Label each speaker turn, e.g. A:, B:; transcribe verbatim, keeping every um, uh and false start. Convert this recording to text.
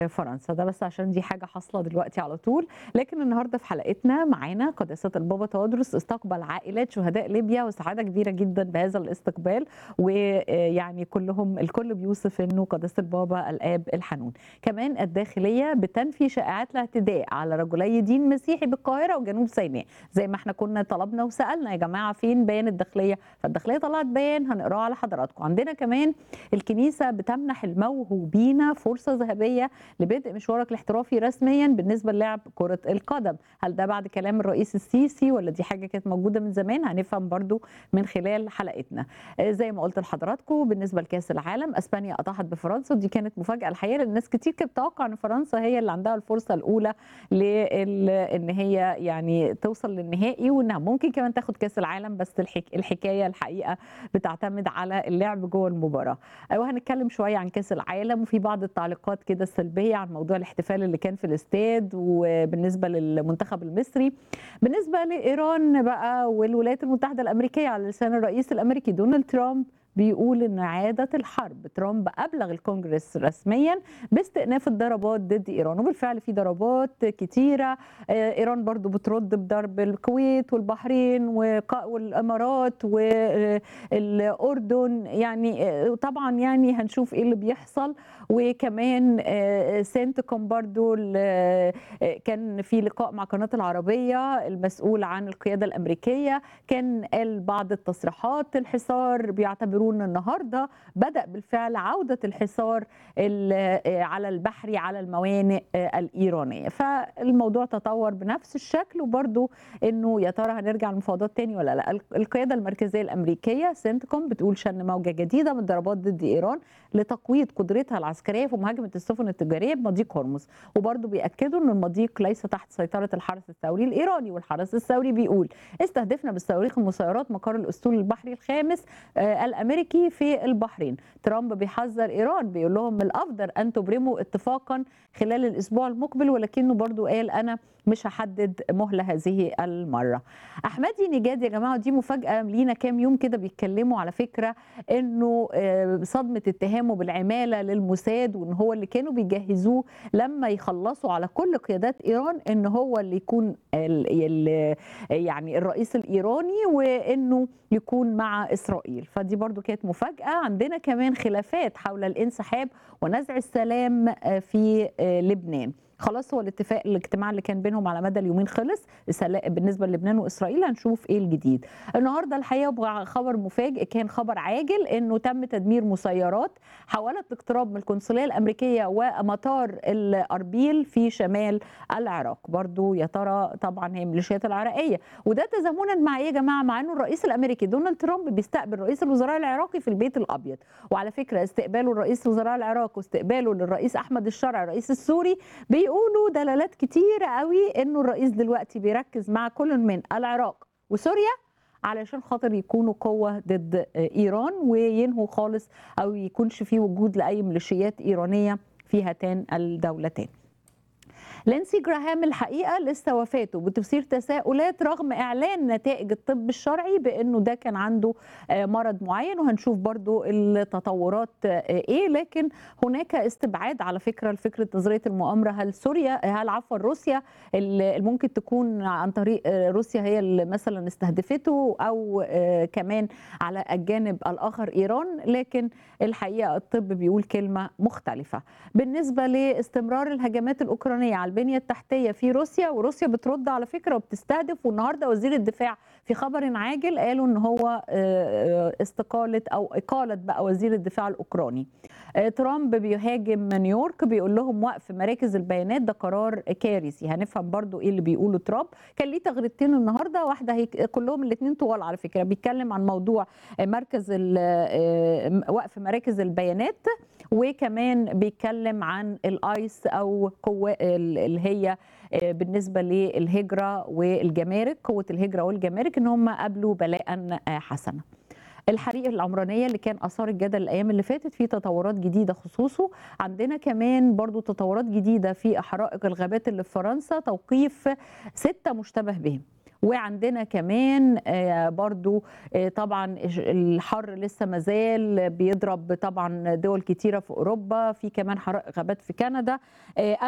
A: فرنسا، ده بس عشان دي حاجة حاصلة دلوقتي على طول. لكن النهارده في حلقتنا معانا قداسة البابا تواضرس استقبل عائلات شهداء ليبيا، وسعادة كبيرة جدا بهذا الاستقبال، ويعني كلهم الكل بيوصف انه قداسة البابا الآب الحنون. كمان الداخلية بتنفي شائعات الاعتداء على رجلي دين مسيحي بالقاهرة وجنوب سيناء، زي ما احنا كنا طلبنا وسألنا يا جماعة فين بيان الداخلية، فالداخلية طلعت بيان هنقراه على حضراتكم. عندنا كمان الكنيسة بتمنح الموهوبين فرصة ذهبية لبدء مشوارك الاحترافي رسميا بالنسبه للعب كره القدم. هل ده بعد كلام الرئيس السيسي ولا دي حاجه كانت موجوده من زمان؟ هنفهم برضو من خلال حلقتنا. زي ما قلت لحضراتكم بالنسبه لكاس العالم، اسبانيا اطاحت بفرنسا، ودي كانت مفاجاه الحقيقه لان الناس كتير كانت بتتوقع ان فرنسا هي اللي عندها الفرصه الاولى لان هي يعني توصل للنهائي وانها ممكن كمان تاخد كاس العالم، بس الحك... الحكايه الحقيقه بتعتمد على اللعب جوه المباراه. وهنتكلم شويه عن كاس العالم، وفي بعض التعليقات كده السلبيه عن موضوع الاحتفال اللي كان في الاستاد وبالنسبه للمنتخب المصري. بالنسبه لايران بقى والولايات المتحده الامريكيه، على لسان الرئيس الامريكي دونالد ترامب بيقول ان عاده الحرب. ترامب ابلغ الكونجرس رسميا باستئناف الضربات ضد ايران، وبالفعل في ضربات كتيره. ايران برضو بترد بضرب الكويت والبحرين والامارات والاردن، يعني طبعا يعني هنشوف ايه اللي بيحصل. وكمان سنتكم برضو كان في لقاء مع قناه العربيه المسؤول عن القياده الامريكيه، كان قال بعض التصريحات. الحصار بيعتبرون النهارده بدأ بالفعل عودة الحصار على البحري على الموانئ الإيرانية، فالموضوع تطور بنفس الشكل. وبرضو انه يا ترى هنرجع لمفاوضات تاني ولا لا. القيادة المركزية الأمريكية سنتكم بتقول شن موجة جديدة من الضربات ضد إيران لتقويض قدرتها العسكرية في مهاجمة السفن التجارية بمضيق هرمز، وبرضو بيأكدوا ان المضيق ليس تحت سيطرة الحرس الثوري الإيراني. والحرس الثوري بيقول استهدفنا بالصواريخ المسيرات مقر الأسطول البحري الخامس الامريكي في البحرين. ترامب بيحذر ايران، بيقول لهم من الافضل ان تبرموا اتفاقا خلال الاسبوع المقبل، ولكنه برضو قال انا مش هحدد مهله هذه المره. احمدي نجاد يا جماعه، دي مفاجاه لينا، كام يوم كده بيتكلموا على فكره انه صدمه اتهامه بالعماله للموساد، وان هو اللي كانوا بيجهزوه لما يخلصوا على كل قيادات ايران ان هو اللي يكون ال ال يعني الرئيس الايراني، وانه يكون مع اسرائيل. فدي برضو كانت مفاجاه. عندنا كمان خلافات حول الانسحاب ونزع السلام في لبنان. خلاص هو الاتفاق الاجتماع اللي كان بينهم على مدى اليومين خلص بالنسبه للبنان واسرائيل. هنشوف ايه الجديد النهارده. الحقيقه خبر مفاجئ، كان خبر عاجل، انه تم تدمير مسيرات حاولت الاقتراب من القنصليه الامريكيه ومطار الاربيل في شمال العراق. برضو يا ترى طبعا هي ميليشيات العراقيه، وده تزامنا مع ايه يا جماعه؟ مع انه الرئيس الامريكي دونالد ترامب بيستقبل رئيس الوزراء العراقي في البيت الابيض. وعلى فكره استقباله لرئيس وزراء العراق واستقباله للرئيس احمد الشرع الرئيس السوري بيقولوا دلالات كتيره قوي انه الرئيس دلوقتي بيركز مع كل من العراق وسوريا علشان خاطر يكونوا قوه ضد ايران، وينهوا خالص او يكونش في وجود لاي ميليشيات ايرانيه في هاتان الدولتين. لينسي جراهام الحقيقه لسه وفاته بتثير تساؤلات رغم اعلان نتائج الطب الشرعي بانه ده كان عنده مرض معين، وهنشوف برضو التطورات ايه. لكن هناك استبعاد على فكره لفكره نظريه المؤامره. هل سوريا هل عفوا روسيا اللي ممكن تكون عن طريق روسيا هي اللي مثلا استهدفته، او كمان على الجانب الاخر ايران؟ لكن الحقيقه الطب بيقول كلمه مختلفه. بالنسبه لاستمرار الهجمات الاوكرانيه على البنيه التحتيه في روسيا، وروسيا بترد على فكره وبتستهدف، والنهارده وزير الدفاع في خبر عاجل قالوا ان هو استقاله او اقاله بقى وزير الدفاع الاوكراني. ترامب بيهاجم نيويورك، بيقول لهم وقف مراكز البيانات ده قرار كارثي. هنفهم برضو ايه اللي بيقوله ترامب. كان ليه تغريدتين النهارده، واحده هي كلهم الاثنين طوال على فكره، بيتكلم عن موضوع مركز وقف مراكز البيانات، وكمان بيتكلم عن الايس او قوه اللي هي بالنسبه للهجره والجمارك، قوه الهجره والجمارك، ان هم قابلوا بلاء حسنا. الحريق العمرانيه اللي كان اثار الجدل الايام اللي فاتت، في تطورات جديده خصوصه. عندنا كمان برضو تطورات جديده في حرائق الغابات اللي في فرنسا، توقيف ستة مشتبه بهم، وعندنا كمان آآ برضه آآ طبعًا اج الحَر لسه ما زال بيضرب طبعًا دول كتيرة في أوروبا، في كمان حرائق غابات في كندا. آآ